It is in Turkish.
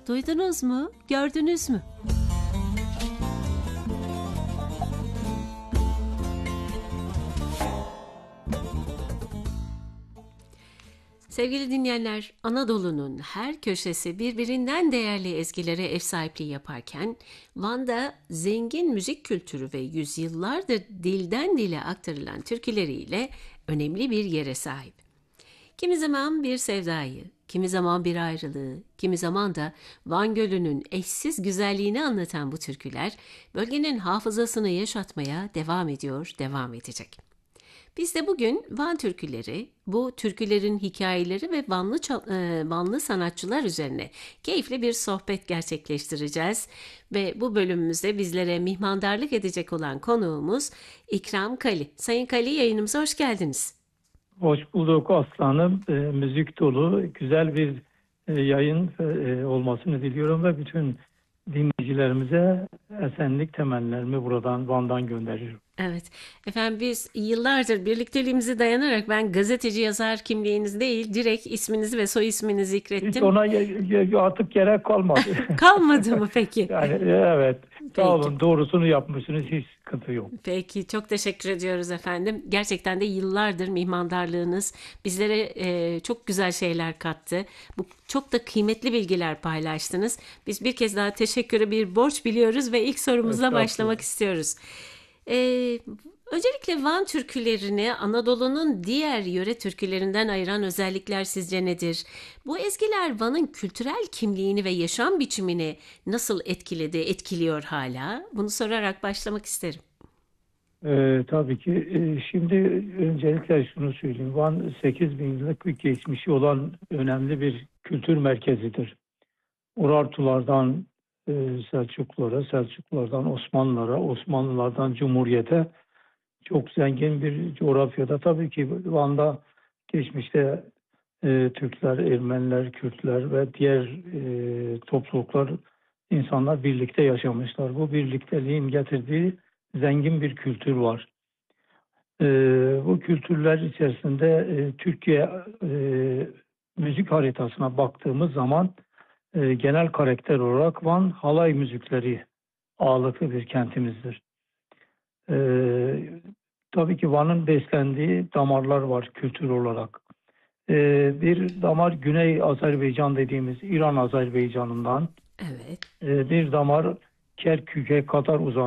Duydunuz mu? Gördünüz mü? Sevgili dinleyenler, Anadolu'nun her köşesi birbirinden değerli ezgilere ev sahipliği yaparken, Van'da zengin müzik kültürü ve yüzyıllardır dilden dile aktarılan türküleriyle önemli bir yere sahip. Kimi zaman bir sevdayı, kimi zaman bir ayrılığı, kimi zaman da Van Gölü'nün eşsiz güzelliğini anlatan bu türküler, bölgenin hafızasını yaşatmaya devam ediyor, devam edecek. Biz de bugün Van türküleri, bu türkülerin hikayeleri ve Vanlı sanatçılar üzerine keyifli bir sohbet gerçekleştireceğiz. Ve bu bölümümüzde bizlere mihmandarlık edecek olan konuğumuz İkram Kali. Sayın Kali, yayınımıza hoş geldiniz. Hoş bulduk aslanım. Müzik dolu güzel bir yayın olmasını diliyorum ve bütün dinleyicilerimize esenlik temennilerimi buradan Van'dan gönderiyorum. Evet, efendim biz yıllardır birlikteliğimize dayanarak ben gazeteci yazar kimliğiniz değil, direkt isminizi ve soy isminizi Hiç zikrettim. ona artık gerek kalmadı. Kalmadı mı peki? Yani evet, sağ Peki. olun, doğrusunu yapmışsınız, hiç sıkıntı yok. Peki, çok teşekkür ediyoruz efendim. Gerçekten de yıllardır mihmandarlığınız bizlere çok güzel şeyler kattı. Bu çok da kıymetli bilgiler paylaştınız. Biz bir kez daha teşekkürü bir borç biliyoruz ve ilk sorumuzla başlamak Estağfurullah. istiyoruz. E, Öncelikle Van türkülerini Anadolu'nun diğer yöre türkülerinden ayıran özellikler sizce nedir? Bu ezgiler Van'ın kültürel kimliğini ve yaşam biçimini nasıl etkiledi, etkiliyor hala? Bunu sorarak başlamak isterim. Tabii ki. Şimdi öncelikle şunu söyleyeyim. Van 8.000 yıllık bir geçmişi olan önemli bir kültür merkezidir. Urartulardan Selçuklulara, Selçuklulardan Osmanlılara, Osmanlılardan Cumhuriyet'e çok zengin bir coğrafyada. Tabii ki Van'da geçmişte Türkler, Ermeniler, Kürtler ve diğer topluluklar, insanlar birlikte yaşamışlar. Bu birlikteliğin getirdiği zengin bir kültür var. E, Bu kültürler içerisinde Türkiye müzik haritasına baktığımız zaman genel karakter olarak Van halay müzikleri ağırlıklı bir kentimizdir. E, tabii ki Van'ın beslendiği damarlar var kültür olarak. Bir damar Güney Azerbaycan dediğimiz İran Azerbaycan'ından, Evet. bir damar Kerkük'e kadar uzanan